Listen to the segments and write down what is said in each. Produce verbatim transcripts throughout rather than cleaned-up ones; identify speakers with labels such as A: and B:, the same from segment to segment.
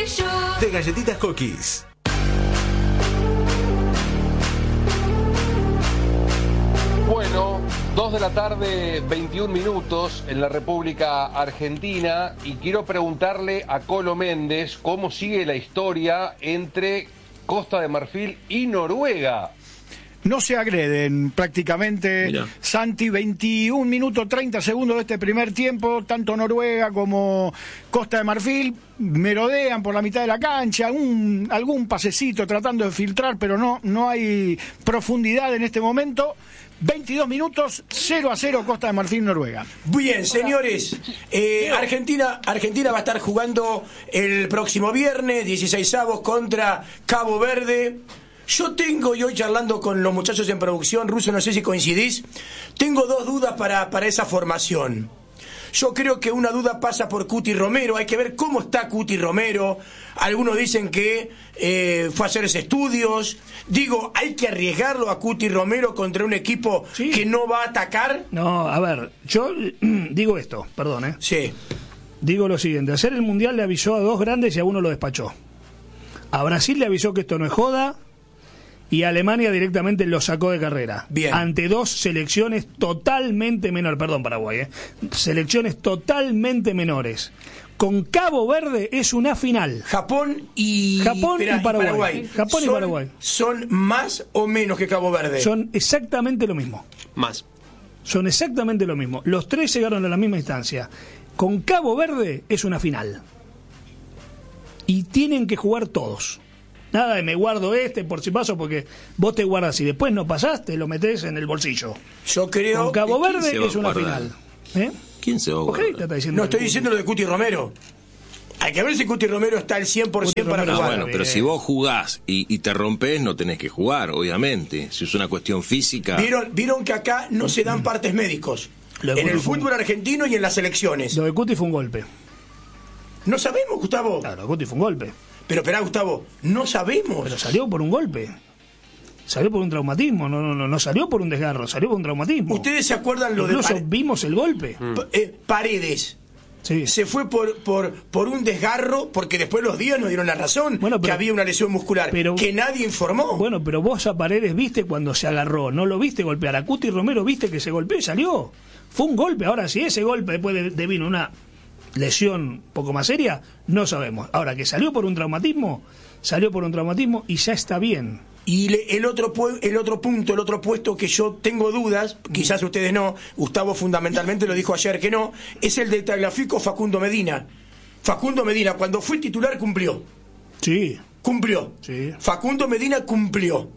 A: de Galletitas Cookies.
B: Bueno, dos de la tarde, veintiún minutos en la República Argentina, y quiero preguntarle a Colo Méndez cómo sigue la historia entre Costa de Marfil y Noruega.
C: No se agreden prácticamente. Mira. Santi, veintiún minutos treinta segundos de este primer tiempo, tanto Noruega como Costa de Marfil merodean por la mitad de la cancha, un, algún pasecito tratando de filtrar, pero no, no hay profundidad en este momento. veintidós minutos, cero a cero Costa de Marfil, Noruega.
D: Bien, señores, eh, Argentina, Argentina va a estar jugando el próximo viernes, dieciséis avos contra Cabo Verde. Yo tengo, y hoy charlando con los muchachos en producción, Russo, no sé si coincidís, tengo dos dudas para, para esa formación. Yo creo que una duda pasa por Cuti Romero, hay que ver cómo está Cuti Romero. Algunos dicen que eh, fue a hacerse estudios. Digo, ¿hay que arriesgarlo a Cuti Romero contra un equipo ¿Sí? que no va a atacar?
E: No, a ver, yo digo esto, perdón, ¿eh?
D: Sí.
E: Digo lo siguiente, hacer el Mundial le avisó a dos grandes y a uno lo despachó. A Brasil le avisó que esto no es joda, y Alemania directamente lo sacó de carrera.
D: Bien.
E: Ante dos selecciones totalmente menores, perdón Paraguay, ¿eh? selecciones totalmente menores. Con Cabo Verde es una final.
D: Japón y,
E: Japón
D: espera,
E: y Paraguay.
D: y Paraguay.
E: Japón
D: son,
E: y Paraguay.
D: ¿Son más o menos que Cabo Verde?
E: Son exactamente lo mismo.
F: Más.
E: Son exactamente lo mismo. Los tres llegaron a la misma instancia. Con Cabo Verde es una final. Y tienen que jugar todos. Nada de me guardo este por si paso, porque vos te guardas y después no pasaste, lo metés en el bolsillo.
D: Yo creo.
E: Con Cabo Verde es una final. ¿Eh?
F: ¿Quién se va a guardar?
E: ¿Qué te está diciendo?
D: No, estoy diciendo lo de Cuti Romero. Hay que ver si Cuti Romero está al cien por ciento para jugar.
F: Ah, bueno, pero si vos jugás y, y te rompés, no tenés que jugar, obviamente. Si es una cuestión física.
D: Vieron, vieron que acá no se dan partes médicos. En el fútbol argentino y en las selecciones.
E: Lo de Cuti fue un golpe.
D: No sabemos, Gustavo.
E: Claro, lo de Cuti fue un golpe.
D: Pero esperá, Gustavo, no sabemos.
E: Pero salió por un golpe. Salió por un traumatismo, no, no, no, no salió por un desgarro, salió por un traumatismo.
D: ¿Ustedes se acuerdan lo
E: Incluso
D: de Paredes?
E: Vimos el golpe.
D: Mm. Eh, Paredes.
E: Sí.
D: Se fue por, por, por un desgarro, porque después los días nos dieron la razón,
E: bueno, pero,
D: que había una lesión muscular, pero, que nadie informó.
E: Bueno, pero vos a Paredes viste cuando se agarró, no lo viste golpear. A Cuti Romero viste que se golpeó y salió. Fue un golpe. Ahora, si ese golpe después de, de vino una lesión un poco más seria, no sabemos. Ahora, que salió por un traumatismo, salió por un traumatismo y ya está bien.
D: Y le, el otro el otro punto, el otro puesto que yo tengo dudas, quizás ustedes no, Gustavo fundamentalmente lo dijo ayer que no, es el de Tagliafico Facundo Medina. Facundo Medina, cuando fue titular, cumplió.
E: Sí.
D: Cumplió.
E: Sí.
D: Facundo Medina cumplió.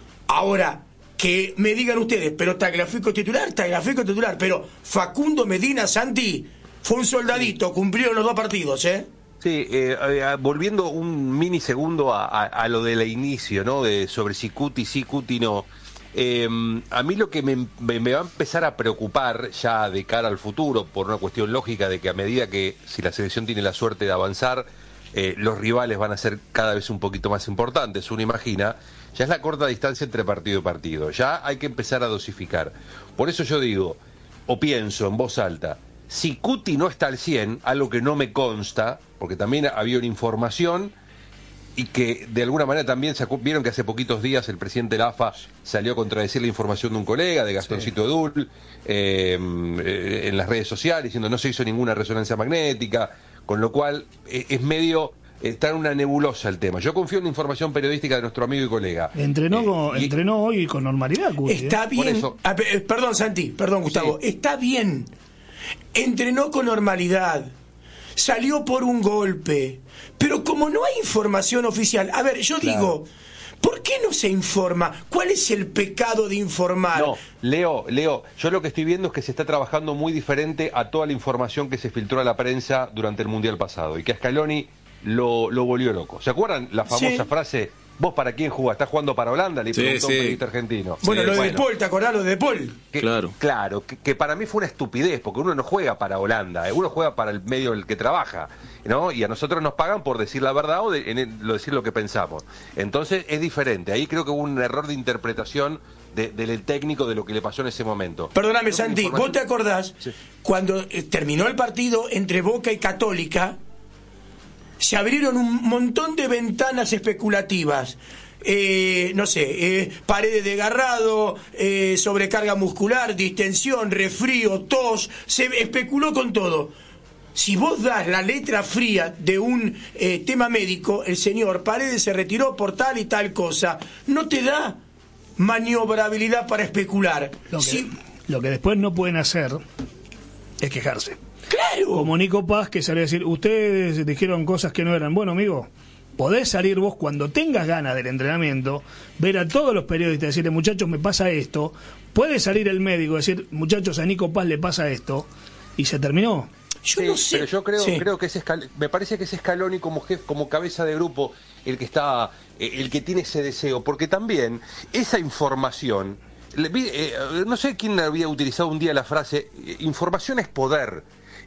D: Ahora, que me digan ustedes, pero Tagliafico titular, Tagliafico titular, pero Facundo Medina, Santi, fue un soldadito, cumplió en los dos partidos, ¿eh?
B: Sí, eh, eh, volviendo un minisegundo a, a, a lo del inicio, ¿no? De sobre si Cuti sí, Cuti no. Eh, a mí lo que me, me, me va a empezar a preocupar ya de cara al futuro, por una cuestión lógica de que a medida que, si la selección tiene la suerte de avanzar, eh, los rivales van a ser cada vez un poquito más importantes, uno imagina, ya es la corta distancia entre partido y partido. Ya hay que empezar a dosificar. Por eso yo digo, o pienso en voz alta, si Cuti no está al cien, algo que no me consta, porque también había una información y que de alguna manera también se vieron que hace poquitos días el presidente de la A F A salió a contradecir la información de un colega, de Gastoncito sí. Edul, eh, eh, en las redes sociales, diciendo no se hizo ninguna resonancia magnética, con lo cual eh, es medio... Está en una nebulosa el tema. Yo confío en la información periodística de nuestro amigo y colega.
E: Entrenó,
B: eh, y...
E: entrenó hoy con normalidad, Cuti.
D: Está
E: ¿eh?
D: bien. Ah, perdón, Santi, perdón, Gustavo. Sí. Está bien. Entrenó con normalidad, salió por un golpe, pero como no hay información oficial, a ver, yo claro. digo, ¿por qué no se informa? ¿Cuál es el pecado de informar?
B: No, Leo, Leo, yo lo que estoy viendo es que se está trabajando muy diferente a toda la información que se filtró a la prensa durante el Mundial pasado y que a Scaloni lo, lo volvió loco. ¿Se acuerdan la famosa sí. frase? ¿Vos para quién jugás? ¿Estás jugando para Holanda? Le preguntó sí, sí. un periodista argentino.
D: Bueno,
B: sí,
D: lo de
B: bueno.
D: De Paul, ¿te acordás lo de De Paul?
B: Que,
F: claro.
B: Claro, que, que para mí fue una estupidez, porque uno no juega para Holanda, uno juega para el medio en el que trabaja, ¿no? Y a nosotros nos pagan por decir la verdad o de, en el, lo decir lo que pensamos. Entonces es diferente. Ahí creo que hubo un error de interpretación de, del técnico de lo que le pasó en ese momento.
D: Perdóname, Santi, información... ¿vos te acordás sí. cuando eh, terminó el partido entre Boca y Católica? se abrieron un montón de ventanas especulativas. Eh, no sé, eh, paredes de garrado, eh, sobrecarga muscular, distensión, resfrío, tos, se especuló con todo. Si vos das la letra fría de un eh, tema médico, el señor Paredes se retiró por tal y tal cosa, no te da maniobrabilidad para especular.
E: Lo que,
D: si...
E: lo que después no pueden hacer es quejarse.
D: ¡Claro!
E: Como Nico Paz, que salió a decir, ustedes dijeron cosas que no eran. Bueno, amigo, podés salir vos cuando tengas ganas del entrenamiento, ver a todos los periodistas y decirle, muchachos, me pasa esto. Puede salir el médico y decir, muchachos, a Nico Paz le pasa esto, y se terminó.
D: Yo
B: sí,
D: no sé.
B: Pero yo creo,
D: sí.
B: creo que es Escal... me parece que es Scaloni como jefe, como cabeza de grupo, el que está, eh, el que tiene ese deseo, porque también esa información, le vi, eh, no sé quién había utilizado un día la frase, eh, información es poder.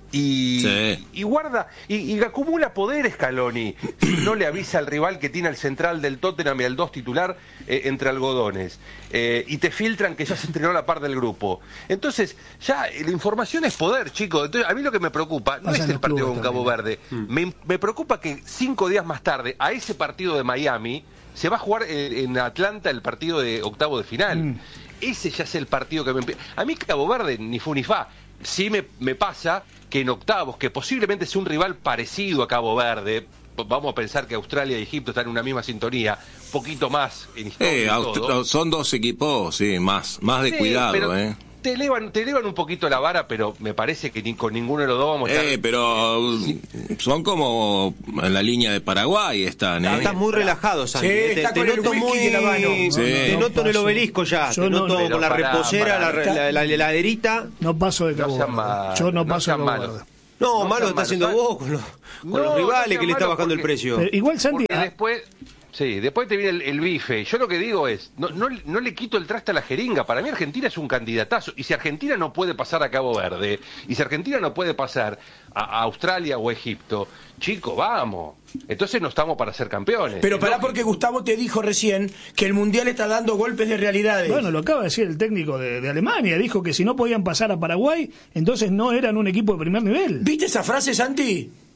B: Y, sí. y guarda, y, y acumula poder Scaloni si no le avisa al rival que tiene al central del Tottenham y al dos titular eh, entre algodones, eh, y te filtran que ya se entrenó la par del grupo. Entonces, ya la información es poder, chicos. Entonces, a mí lo que me preocupa no es el partido con Cabo Verde, mm. me, me preocupa que cinco días más tarde, a ese partido de Miami, se va a jugar en, en Atlanta el partido de octavo de final. Mm. Ese ya es el partido que me... A mí Cabo Verde ni fu ni fa. Sí me, me pasa que en octavos, que posiblemente sea un rival parecido a Cabo Verde, vamos a pensar que Australia y Egipto están en una misma sintonía, poquito más en historia.
F: Eh, Aust- son dos equipos, sí, más, más de sí, cuidado,
B: pero
F: eh.
B: Te elevan, te elevan un poquito la vara, pero me parece que ni con ninguno de los dos vamos a estar...
F: Eh, pero sí. Son como en la línea de Paraguay están, ¿eh?
G: Estás muy relajado, Santi.
D: Sí,
G: te,
D: está
G: te
D: con
G: noto
D: el
G: muy...
D: de la mano.
F: Sí.
G: Te
E: no,
G: noto
E: no
G: en el obelisco ya.
E: Yo
G: te
E: no,
G: noto
B: pero
G: con la
B: pará,
G: reposera,
B: pará,
G: la, la, la, la heladerita.
E: No paso de Cabo
B: No
E: Verde.
B: mal,
E: Yo no,
B: no
E: paso de Cabo
B: malo.
E: Verde.
G: No,
B: No
G: malo está
B: malo,
G: haciendo
B: ¿sabes?
G: vos con los, con
B: No,
G: los rivales
B: no
G: que le está
B: malo
G: bajando
B: porque,
G: el precio.
E: Pero igual, Santi...
B: Porque después... Sí, después te viene el, el bife. Yo lo que digo es, no, no, no le quito el traste a la jeringa. Para mí Argentina es un candidatazo. Y si Argentina no puede pasar a Cabo Verde, y si Argentina no puede pasar a, a Australia o Egipto, chico, vamos. Entonces no estamos para ser campeones.
D: Pero pará, porque Gustavo te dijo recién que el Mundial está dando golpes de realidades.
E: Bueno, lo acaba de decir el técnico de, de Alemania. Dijo que si no podían pasar a Paraguay, entonces no eran un equipo de primer nivel.
D: ¿Viste esa frase, Santi?